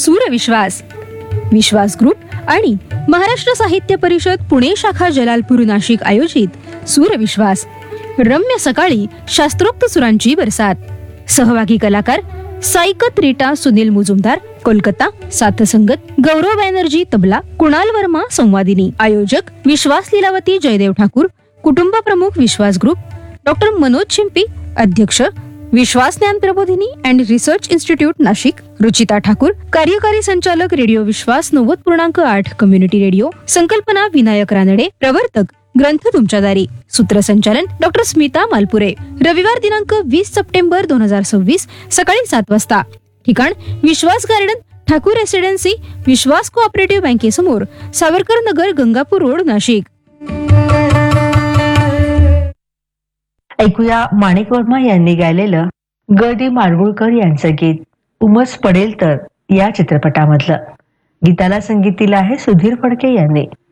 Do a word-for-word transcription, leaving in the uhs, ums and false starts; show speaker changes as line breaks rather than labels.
सूरविश्वास, विश्वास group आणि महाराष्ट्र साहित्य परिषद पुणे शाखा जलालपूर नाशिक आयोजित सूरविश्वास रम्य सकाळी शास्त्रोक्त सुरांची बरसात. सहभागी कलाकार साईकत रीटा सुनील मुजुमदार कोलकाता, साथसंगत गौरव बॅनर्जी तबला, कुणाल वर्मा संवादिनी. आयोजक विश्वास लीलावती जयदेव ठाकूर, कुटुंब प्रमुख विश्वास ग्रुप, डॉक्टर मनोज शिंपी, अध्यक्ष विश्वास ज्ञान प्रबोधिनी and research institute Nashik, Ruchita Thakur, कार्यकारी संचालक रेडिओ विश्वास नव्वद पूर्णांक आठ कम्युनिटी रेडिओ, संकल्पना विनायक रानडे, प्रवर्तक ग्रंथ तुमच्या दारी, सूत्रसंचालन डॉक्टर स्मिता मालपुरे. रविवार दिनांक वीस सप्टेंबर दोन हजार सव्वीस सकाळी सात वाजता. ठिकाण विश्वास गार्डन, ठाकूर रेसिडेन्सी, विश्वास कोऑपरेटिव्ह बँकेसमोर, सावरकर नगर, गंगापूर रोड, नाशिक.
ऐकूया माणिक वर्मा यांनी गायलेलं ग डी माडगुळकर यांचं गीत उमस पडेल तर या चित्रपटामधलं. गीताला संगीत दिलं आहे सुधीर फडके यांनी.